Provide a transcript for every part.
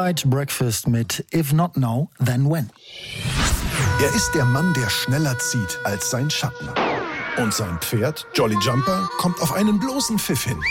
Midnight Breakfast mit If Not Now, Then When. Er ist der Mann, der schneller zieht als sein Schatten. Und sein Pferd, Jolly Jumper, kommt auf einen bloßen Pfiff hin.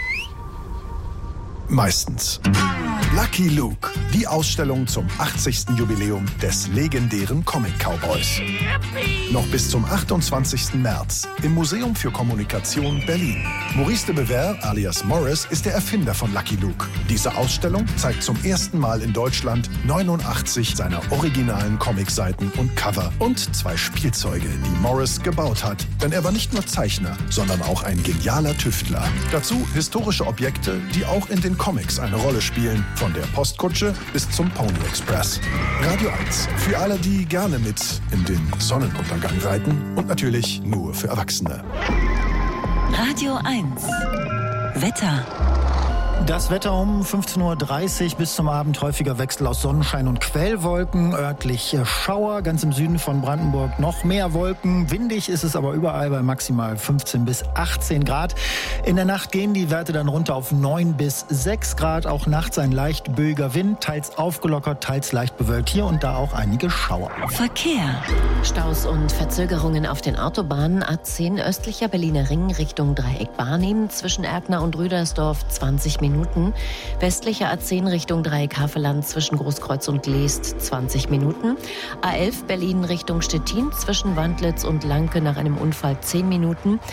Meistens. Lucky Luke, die Ausstellung zum 80. Jubiläum des legendären Comic-Cowboys. Noch bis zum 28. März im Museum für Kommunikation Berlin. Maurice de Bever alias Morris ist der Erfinder von Lucky Luke. Diese Ausstellung zeigt zum ersten Mal in Deutschland 89 seiner originalen Comicseiten und Cover und 2 Spielzeuge, die Morris gebaut hat. Denn er war nicht nur Zeichner, sondern auch ein genialer Tüftler. Dazu historische Objekte, die auch in den Comics eine Rolle spielen, von der Postkutsche bis zum Pony Express. Radio 1, für alle, die gerne mit in den Sonnenuntergang reiten und natürlich nur für Erwachsene. Radio 1, Wetter. Das Wetter um 15.30 Uhr bis zum Abend häufiger Wechsel aus Sonnenschein und Quellwolken, örtlich Schauer, ganz im Süden von Brandenburg noch mehr Wolken. Windig ist es aber überall bei maximal 15 bis 18 Grad. In der Nacht gehen die Werte dann runter auf 9 bis 6 Grad. Auch nachts ein leicht böiger Wind, teils aufgelockert, teils leicht bewölkt. Hier und da auch einige Schauer. Verkehr. Staus und Verzögerungen auf den Autobahnen. A10 östlicher Berliner Ring Richtung Dreieck Barnim zwischen Erkner und Rüdersdorf 20 Minuten. Westlicher A10 Richtung Dreieck Havelland zwischen Großkreuz und Leest 20 Minuten. A11 Berlin Richtung Stettin zwischen Wandlitz und Lanke nach einem Unfall 10 Minuten.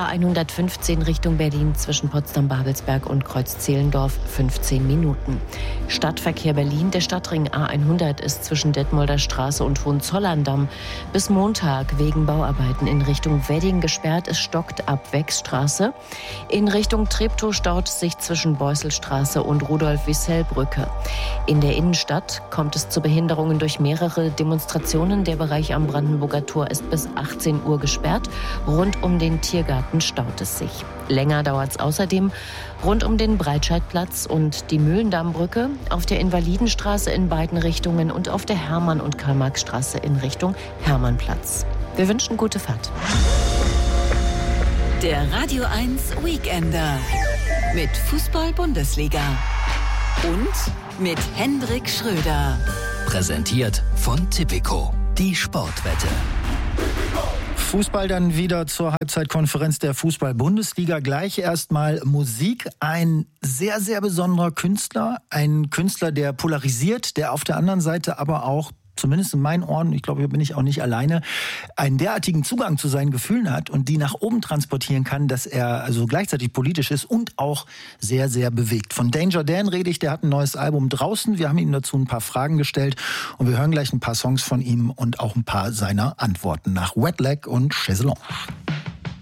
A115 Richtung Berlin zwischen Potsdam-Babelsberg und Kreuz-Zehlendorf 15 Minuten. Stadtverkehr Berlin. Der Stadtring A100 ist zwischen Detmolder Straße und Hohenzollern-Damm bis Montag wegen Bauarbeiten in Richtung Wedding gesperrt. Es stockt ab Wechstraße. In Richtung Treptow staut sich zwischen Beusselstraße und Rudolf-Wissell-Brücke. In der Innenstadt kommt es zu Behinderungen durch mehrere Demonstrationen. Der Bereich am Brandenburger Tor ist bis 18 Uhr gesperrt. Rund um den Tiergarten staut es sich. Länger dauert es außerdem rund um den Breitscheidplatz und die Mühlendammbrücke, auf der Invalidenstraße in beiden Richtungen und auf der Hermann- und Karl-Marx-Straße in Richtung Hermannplatz. Wir wünschen gute Fahrt. Der Radio 1 Weekender mit Fußball-Bundesliga und mit Hendrik Schröder. Präsentiert von Tipico, die Sportwette. Fußball dann wieder zur Halbzeitkonferenz der Fußball-Bundesliga. Gleich erstmal Musik. Ein sehr, sehr besonderer Künstler. Ein Künstler, der polarisiert, der auf der anderen Seite aber auch, zumindest in meinen Ohren, ich glaube, hier bin ich auch nicht alleine, einen derartigen Zugang zu seinen Gefühlen hat und die nach oben transportieren kann, dass er also gleichzeitig politisch ist und auch sehr, sehr bewegt. Von Danger Dan rede ich, der hat ein neues Album draußen. Wir haben ihm dazu ein paar Fragen gestellt und wir hören gleich ein paar Songs von ihm und auch ein paar seiner Antworten nach Wet Leg und Chaiselong.